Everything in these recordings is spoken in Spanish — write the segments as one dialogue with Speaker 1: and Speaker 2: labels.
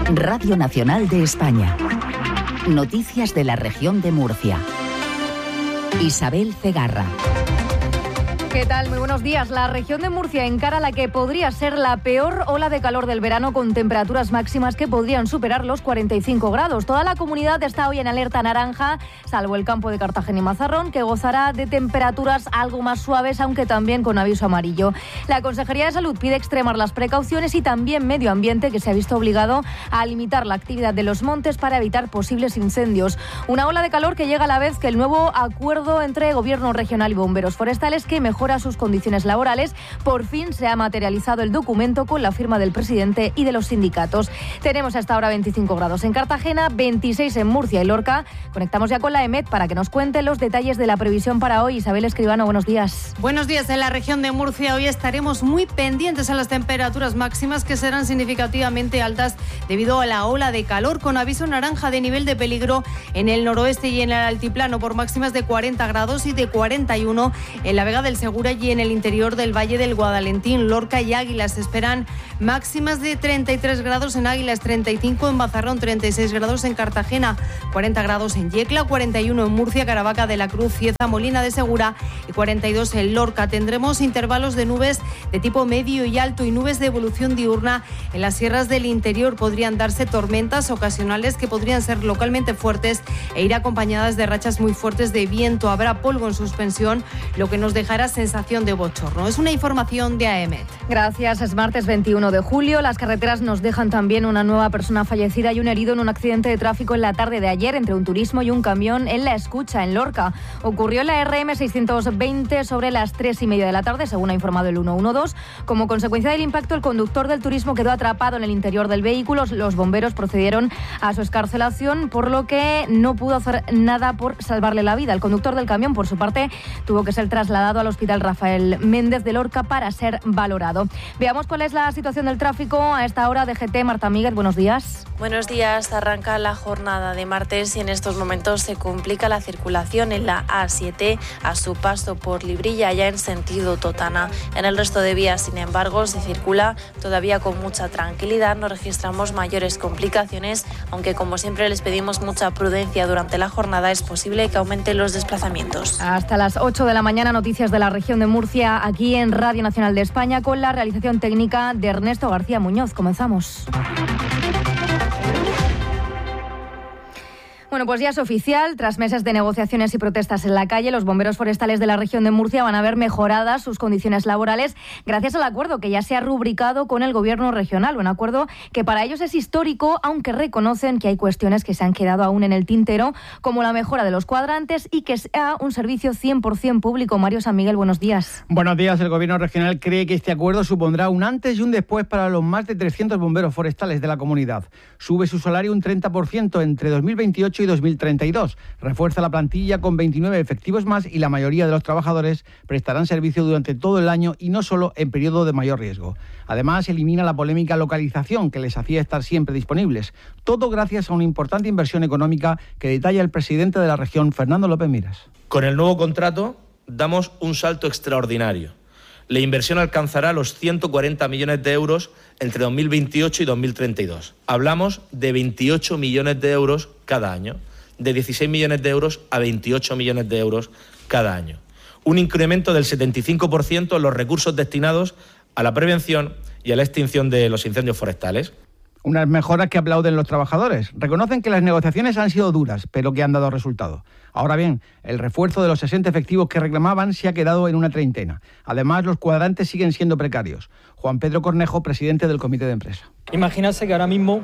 Speaker 1: Radio Nacional de España. Noticias de la región de Murcia. Isabel Cegarra.
Speaker 2: ¿Qué tal? Muy buenos días. La región de Murcia encara la que podría ser la peor ola de calor del verano, con temperaturas máximas que podrían superar los 45 grados. Toda la comunidad está hoy en alerta naranja, salvo el campo de Cartagena y Mazarrón, que gozará de temperaturas algo más suaves, aunque también con aviso amarillo. La Consejería de Salud pide extremar las precauciones y también Medio Ambiente, que se ha visto obligado a limitar la actividad de los montes para evitar posibles incendios. Una ola de calor que llega a la vez que el nuevo acuerdo entre Gobierno regional y bomberos forestales, que mejora sus condiciones laborales. Por fin se ha materializado el documento con la firma del presidente y de los sindicatos. Tenemos hasta ahora 25 grados en Cartagena, 26 en Murcia y Lorca. Conectamos ya con la EMET para que nos cuente los detalles de la previsión para hoy. Isabel Escribano, buenos días.
Speaker 3: Buenos días. En la región de Murcia hoy estaremos muy pendientes a las temperaturas máximas, que serán significativamente altas debido a la ola de calor, con aviso naranja de nivel de peligro en el noroeste y en el altiplano por máximas de 40 grados y de 41 en la Vega del Segura y en el interior del Valle del Guadalentín. Lorca y Águilas se esperan máximas de 33 grados en Águilas, 35 en Mazarrón, 36 grados en Cartagena, 40 grados en Yecla, 41 en Murcia, Caravaca de la Cruz, Cieza, Molina de Segura y 42 en Lorca. Tendremos intervalos de nubes de tipo medio y alto y nubes de evolución diurna en las sierras del interior. Podrían darse tormentas ocasionales que podrían ser localmente fuertes e ir acompañadas de rachas muy fuertes de viento. Habrá polvo en suspensión, lo que nos dejará sensación de bochorno. Es una información de AEMET.
Speaker 2: Gracias. Es martes 21 de julio. Las carreteras nos dejan también una nueva persona fallecida y un herido en un accidente de tráfico en la tarde de ayer entre un turismo y un camión en La Escucha, en Lorca. Ocurrió en la RM 620 sobre las 3:30 de la tarde, según ha informado el 112. Como consecuencia del impacto, el conductor del turismo quedó atrapado en el interior del vehículo. Los bomberos procedieron a su excarcelación, por lo que no pudo hacer nada por salvarle la vida. El conductor del camión, por su parte, tuvo que ser trasladado al Hospital Rafael Méndez de Lorca para ser valorado. Veamos cuál es la situación del tráfico a esta hora. DGT, Marta Míguez, buenos días.
Speaker 4: Buenos días. Arranca la jornada de martes y en estos momentos se complica la circulación en la A7 a su paso por Librilla, ya en sentido Totana. En el resto de vías, sin embargo, se circula todavía con mucha tranquilidad. No registramos mayores complicaciones, aunque como siempre les pedimos mucha prudencia durante la jornada. Es posible que aumenten los desplazamientos.
Speaker 2: Hasta las 8 de la mañana, noticias de la región de Murcia, aquí en Radio Nacional de España, con la realización técnica de Ernesto García Muñoz. Comenzamos. Bueno, pues ya es oficial. Tras meses de negociaciones y protestas en la calle, los bomberos forestales de la región de Murcia van a ver mejoradas sus condiciones laborales gracias al acuerdo que ya se ha rubricado con el Gobierno regional. Un acuerdo que para ellos es histórico, aunque reconocen que hay cuestiones que se han quedado aún en el tintero, como la mejora de los cuadrantes y que sea un servicio 100% público. Mario San Miguel, buenos días.
Speaker 5: Buenos días. El Gobierno regional cree que este acuerdo supondrá un antes y un después para los más de 300 bomberos forestales de la comunidad. Sube su salario un 30% entre 2028 y 2032. Refuerza la plantilla con 29 efectivos más y la mayoría de los trabajadores prestarán servicio durante todo el año y no solo en periodo de mayor riesgo. Además, elimina la polémica localización que les hacía estar siempre disponibles. Todo gracias a una importante inversión económica que detalla el presidente de la región, Fernando López Miras.
Speaker 6: Con el nuevo contrato damos un salto extraordinario. La inversión alcanzará los 140 millones de euros entre 2028 y 2032. Hablamos de 28 millones de euros cada año, de 16 millones de euros a 28 millones de euros cada año. Un incremento del 75% en los recursos destinados a la prevención y a la extinción de los incendios forestales.
Speaker 5: Unas mejoras que aplauden los trabajadores. Reconocen que las negociaciones han sido duras, pero que han dado resultado. Ahora bien, el refuerzo de los 60 efectivos que reclamaban se ha quedado en una treintena. Además, los cuadrantes siguen siendo precarios. Juan Pedro Cornejo, presidente del comité de empresa.
Speaker 7: Imagínate que ahora mismo,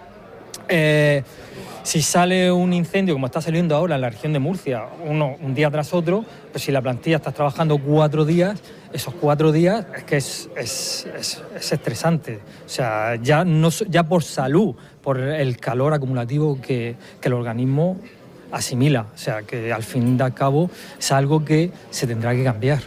Speaker 7: si sale un incendio, como está saliendo ahora en la región de Murcia, un día tras otro, pues si la plantilla está trabajando 4 días, esos 4 días es que es estresante. O sea, ya por salud, por el calor acumulativo que el organismo asimila. O sea, que al fin y al cabo es algo que se tendrá que cambiar.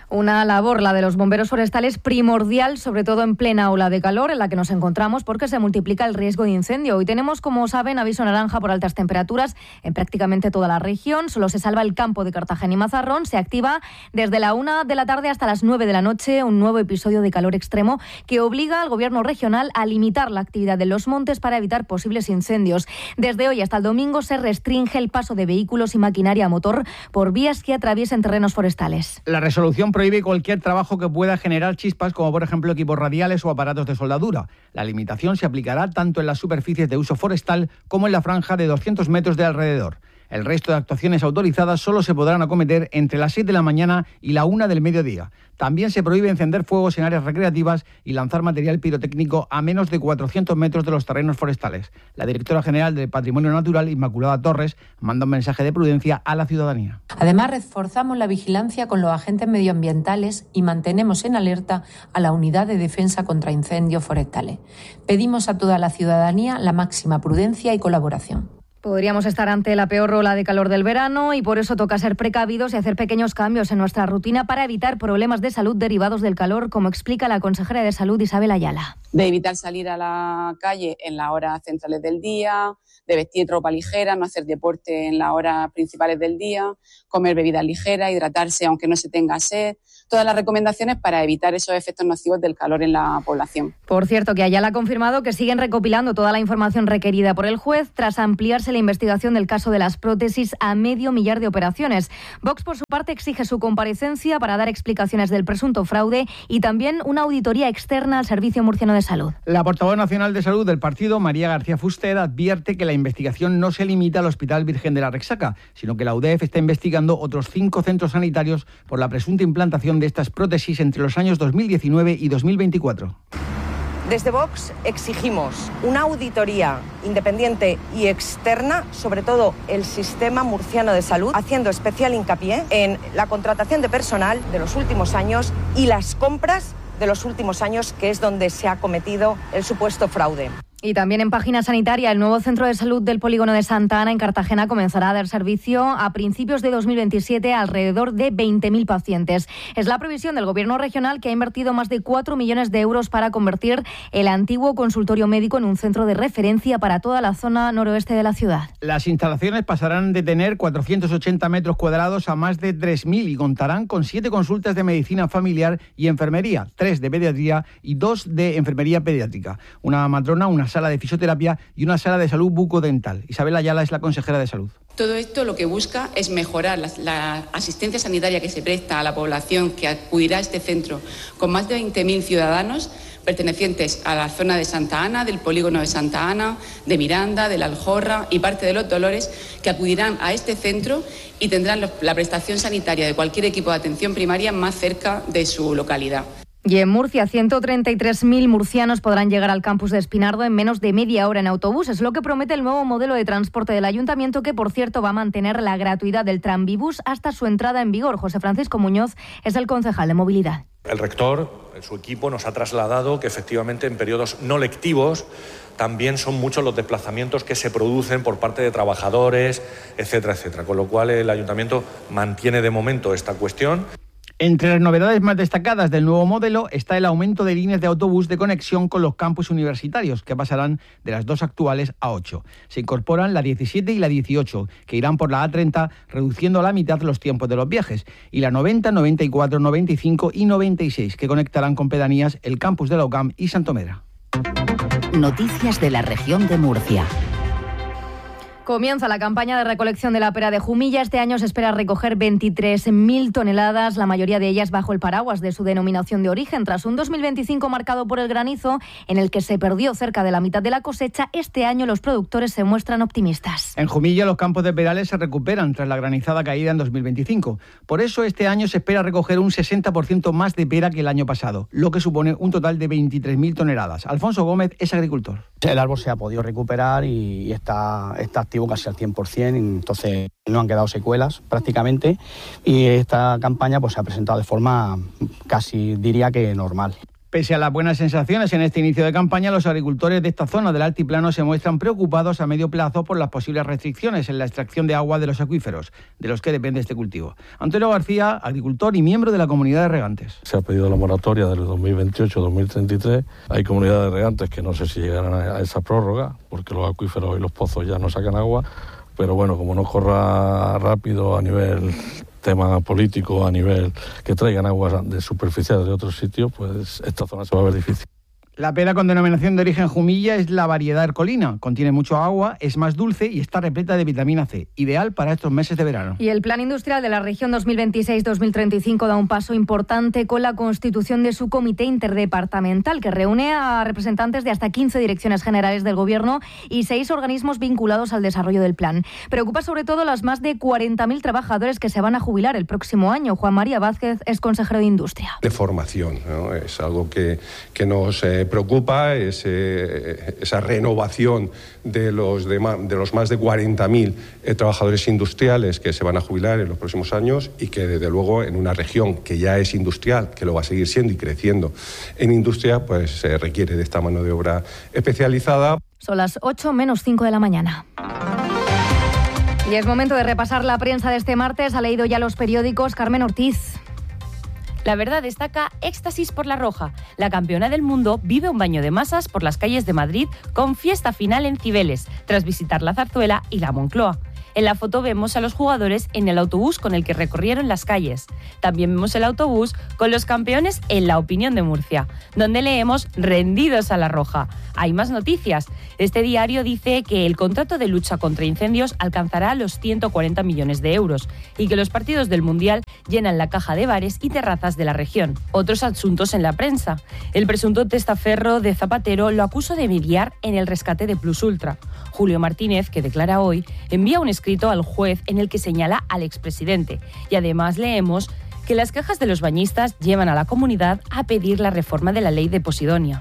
Speaker 2: Una labor, la de los bomberos forestales, primordial, sobre todo en plena ola de calor en la que nos encontramos, porque se multiplica el riesgo de incendio. Hoy tenemos, como saben, aviso naranja por altas temperaturas en prácticamente toda la región. Solo se salva el campo de Cartagena y Mazarrón. Se activa desde la 1 de la tarde hasta las 9 de la noche un nuevo episodio de calor extremo que obliga al gobierno regional a limitar la actividad de los montes para evitar posibles incendios. Desde hoy hasta el domingo se restringe el paso de vehículos y maquinaria a motor por vías que atraviesen terrenos forestales.
Speaker 5: La resolución prohíbe cualquier trabajo que pueda generar chispas, como por ejemplo equipos radiales o aparatos de soldadura. La limitación se aplicará tanto en las superficies de uso forestal como en la franja de 200 metros de alrededor. El resto de actuaciones autorizadas solo se podrán acometer entre las 6 de la mañana y la 1 del mediodía. También se prohíbe encender fuegos en áreas recreativas y lanzar material pirotécnico a menos de 400 metros de los terrenos forestales. La directora general del Patrimonio Natural, Inmaculada Torres, manda un mensaje de prudencia a la ciudadanía.
Speaker 8: Además, reforzamos la vigilancia con los agentes medioambientales y mantenemos en alerta a la Unidad de Defensa contra Incendios Forestales. Pedimos a toda la ciudadanía la máxima prudencia y colaboración.
Speaker 2: Podríamos estar ante la peor ola de calor del verano y por eso toca ser precavidos y hacer pequeños cambios en nuestra rutina para evitar problemas de salud derivados del calor, como explica la consejera de Salud, Isabel Ayala.
Speaker 9: De evitar salir a la calle en las horas centrales del día, de vestir ropa ligera, no hacer deporte en las horas principales del día, comer bebidas ligeras, hidratarse aunque no se tenga sed. Todas las recomendaciones para evitar esos efectos nocivos del calor en la población.
Speaker 2: Por cierto, que Ayala ha confirmado que siguen recopilando toda la información requerida por el juez tras ampliarse la investigación del caso de las prótesis a 500.000 de operaciones. Vox, por su parte, exige su comparecencia para dar explicaciones del presunto fraude y también una auditoría externa al Servicio Murciano de Salud.
Speaker 5: La portavoz nacional de Salud del partido, María García Fuster, advierte que la investigación no se limita al Hospital Virgen de la Rexaca, sino que la UDEF está investigando otros 5 centros sanitarios por la presunta implantación de estas prótesis entre los años 2019 y 2024.
Speaker 10: Desde Vox exigimos una auditoría independiente y externa, sobre todo el sistema murciano de salud, haciendo especial hincapié en la contratación de personal de los últimos años y las compras de los últimos años, que es donde se ha cometido el supuesto fraude.
Speaker 2: Y también en página sanitaria, el nuevo centro de salud del polígono de Santa Ana en Cartagena comenzará a dar servicio a principios de 2027 a alrededor de 20.000 pacientes. Es la previsión del gobierno regional, que ha invertido más de 4 millones de euros para convertir el antiguo consultorio médico en un centro de referencia para toda la zona noroeste de la ciudad.
Speaker 5: Las instalaciones pasarán de tener 480 metros cuadrados a más de 3.000 y contarán con 7 consultas de medicina familiar y enfermería, 3 de pediatría y 2 de enfermería pediátrica. Una matrona, una sala de fisioterapia y una sala de salud bucodental. Isabel Ayala es la consejera de Salud.
Speaker 11: Todo esto lo que busca es mejorar la asistencia sanitaria que se presta a la población que acudirá a este centro, con más de 20.000 ciudadanos pertenecientes a la zona de Santa Ana, del polígono de Santa Ana, de Miranda, de La Aljorra y parte de Los Dolores, que acudirán a este centro y tendrán la prestación sanitaria de cualquier equipo de atención primaria más cerca de su localidad.
Speaker 2: Y en Murcia, 133.000 murcianos podrán llegar al campus de Espinardo en menos de media hora en autobús. Es lo que promete el nuevo modelo de transporte del ayuntamiento, que, por cierto, va a mantener la gratuidad del Tranvibus hasta su entrada en vigor. José Francisco Muñoz es el concejal de movilidad.
Speaker 12: El rector, su equipo, nos ha trasladado que efectivamente en periodos no lectivos también son muchos los desplazamientos que se producen por parte de trabajadores, etcétera, etcétera. Con lo cual el ayuntamiento mantiene de momento esta cuestión.
Speaker 5: Entre las novedades más destacadas del nuevo modelo está el aumento de líneas de autobús de conexión con los campus universitarios, que pasarán de las 2 actuales a 8. Se incorporan la 17 y la 18, que irán por la A30, reduciendo a la mitad los tiempos de los viajes, y la 90, 94, 95 y 96, que conectarán con pedanías el campus de la UCAM y Santomera.
Speaker 1: Noticias de la región de Murcia.
Speaker 2: Comienza la campaña de recolección de la pera de Jumilla. Este año se espera recoger 23.000 toneladas, la mayoría de ellas bajo el paraguas de su denominación de origen. Tras un 2025 marcado por el granizo, en el que se perdió cerca de la mitad de la cosecha, este año los productores se muestran optimistas.
Speaker 5: En Jumilla los campos de perales se recuperan tras la granizada caída en 2025. Por eso este año se espera recoger un 60% más de pera que el año pasado, lo que supone un total de 23.000 toneladas. Alfonso Gómez es agricultor.
Speaker 13: El árbol se ha podido recuperar y está activo casi al 100%, entonces no han quedado secuelas prácticamente, y esta campaña pues se ha presentado de forma casi diría que normal.
Speaker 5: Pese a las buenas sensaciones en este inicio de campaña, los agricultores de esta zona del altiplano se muestran preocupados a medio plazo por las posibles restricciones en la extracción de agua de los acuíferos, de los que depende este cultivo. Antonio García, agricultor y miembro de la comunidad de regantes.
Speaker 14: Se ha pedido la moratoria del 2028-2033. Hay comunidades de regantes que no sé si llegarán a esa prórroga, porque los acuíferos y los pozos ya no sacan agua. Pero bueno, como no corra rápido a nivel tema político, a nivel que traigan aguas de superficiales de otros sitios, pues esta zona se va a ver difícil.
Speaker 5: La pera con denominación de origen Jumilla es la variedad ercolina. Contiene mucho agua, es más dulce y está repleta de vitamina C, ideal para estos meses de verano.
Speaker 2: Y el Plan Industrial de la Región 2026-2035 da un paso importante con la constitución de su comité interdepartamental, que reúne a representantes de hasta 15 direcciones generales del Gobierno y 6 organismos vinculados al desarrollo del plan. Preocupa sobre todo las más de 40.000 trabajadores que se van a jubilar el próximo año. Juan María Vázquez es consejero de Industria.
Speaker 15: De formación, ¿no? Es algo que nos preocupa, esa renovación de los más de 40.000 trabajadores industriales que se van a jubilar en los próximos años y que desde luego en una región que ya es industrial, que lo va a seguir siendo y creciendo en industria, pues se requiere de esta mano de obra especializada.
Speaker 2: Son las 8:05 de la mañana. Y es momento de repasar la prensa de este martes. Ha leído ya los periódicos Carmen Ortiz.
Speaker 16: La Verdad destaca éxtasis por La Roja. La campeona del mundo vive un baño de masas por las calles de Madrid con fiesta final en Cibeles, tras visitar la Zarzuela y la Moncloa. En la foto vemos a los jugadores en el autobús con el que recorrieron las calles. También vemos el autobús con los campeones en La Opinión de Murcia, donde leemos rendidos a La Roja. Hay más noticias. Este diario dice que el contrato de lucha contra incendios alcanzará los 140 millones de euros y que los partidos del Mundial llenan la caja de bares y terrazas de la región. Otros asuntos en la prensa. El presunto testaferro de Zapatero lo acusa de mediar en el rescate de Plus Ultra. Julio Martínez, que declara hoy, envía un escrito al juez en el que señala al expresidente. Y además leemos que las quejas de los bañistas llevan a la comunidad a pedir la reforma de la ley de Posidonia.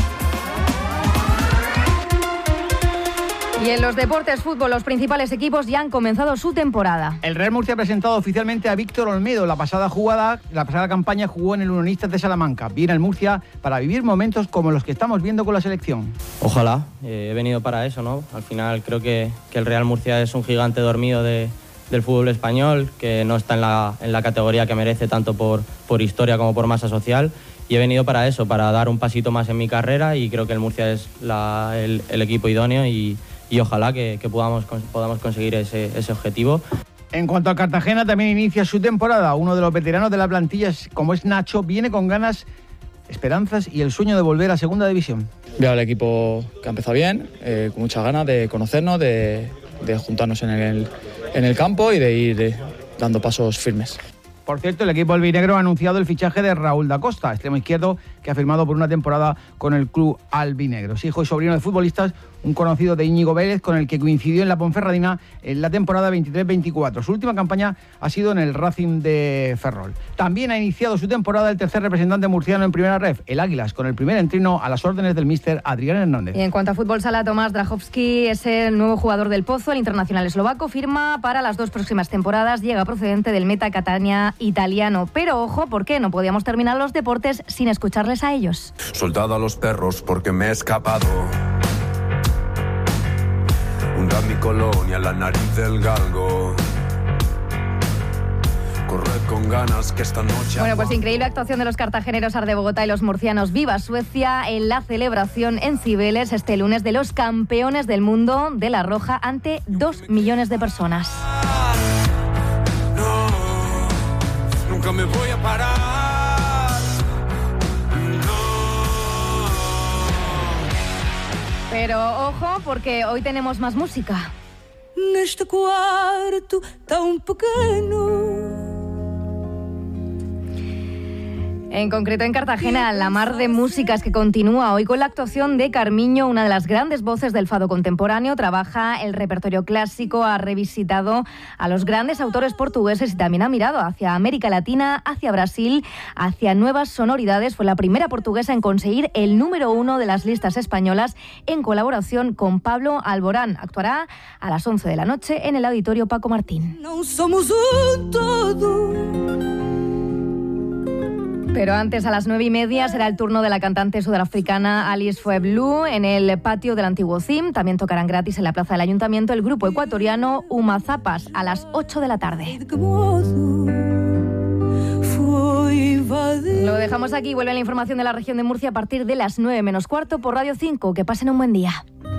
Speaker 2: Y en los deportes fútbol, los principales equipos ya han comenzado su temporada.
Speaker 5: El Real Murcia ha presentado oficialmente a Víctor Olmedo. La pasada campaña jugó en el Unionistas de Salamanca. Viene el Murcia para vivir momentos como los que estamos viendo con la selección.
Speaker 17: Ojalá, he venido para eso, ¿no? Al final creo que el Real Murcia es un gigante dormido del fútbol español, que no está en la categoría que merece, tanto por historia como por masa social. Y he venido para eso, para dar un pasito más en mi carrera, y creo que el Murcia es el equipo idóneo y ojalá que podamos conseguir ese objetivo.
Speaker 5: En cuanto a Cartagena, también inicia su temporada. Uno de los veteranos de la plantilla, como es Nacho, viene con ganas, esperanzas y el sueño de volver a Segunda División.
Speaker 18: Veo al equipo que ha empezado bien, con muchas ganas de conocernos, de juntarnos en el campo y de ir dando pasos firmes.
Speaker 5: Por cierto, el equipo albinegro ha anunciado el fichaje de Raúl da Costa, extremo izquierdo, que ha firmado por una temporada con el club albinegro. Es hijo y sobrino de futbolistas, un conocido de Íñigo Vélez, con el que coincidió en la Ponferradina en la temporada 23-24. Su última campaña ha sido en el Racing de Ferrol. También ha iniciado su temporada el tercer representante murciano en primera ref, el Águilas, con el primer entreno a las órdenes del míster Adrián Hernández.
Speaker 2: Y en cuanto a fútbol sala, Tomás Drajovski es el nuevo jugador del Pozo. El internacional eslovaco firma para las 2 próximas temporadas. Llega procedente del Meta Catania italiano. Pero ojo, porque no podíamos terminar los deportes sin escucharles a ellos.
Speaker 19: Soldado a los perros porque me he escapado. Hunda mi colonia, la nariz del galgo. Corred con ganas que esta noche...
Speaker 2: Bueno, pues increíble actuación de los cartageneros Ar de Bogotá y los murcianos Viva Suecia en la celebración en Cibeles este lunes de los campeones del mundo de La Roja ante 2 millones de personas.
Speaker 19: No, nunca me voy a parar.
Speaker 2: Pero ojo, porque hoy tenemos más música.
Speaker 20: Neste quarto tão pequeno.
Speaker 2: En concreto en Cartagena, la mar de músicas que continúa hoy con la actuación de Carmiño, una de las grandes voces del fado contemporáneo. Trabaja el repertorio clásico, ha revisitado a los grandes autores portugueses y también ha mirado hacia América Latina, hacia Brasil, hacia nuevas sonoridades. Fue la primera portuguesa en conseguir el número 1 de las listas españolas en colaboración con Pablo Alborán. Actuará a las 11 de la noche en el Auditorio Paco Martín.
Speaker 20: Não somos todo.
Speaker 2: Pero antes, a las 9:30, será el turno de la cantante sudafricana Alice Fueblu en el patio del antiguo CIM. También tocarán gratis en la plaza del Ayuntamiento el grupo ecuatoriano Umazapas a las 8 de la tarde. Lo dejamos aquí. Vuelve la información de la región de Murcia a partir de las 9 menos cuarto por Radio 5. Que pasen un buen día.